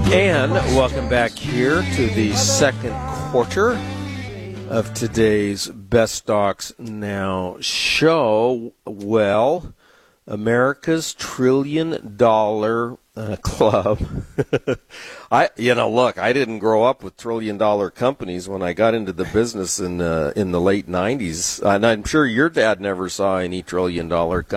And welcome back here to the second quarter of today's Best Stocks Now show. Well, America's $1 trillion club. I didn't grow up with $1 trillion companies when I got into the business in the late 90s. And I'm sure your dad never saw any $1 trillion companies.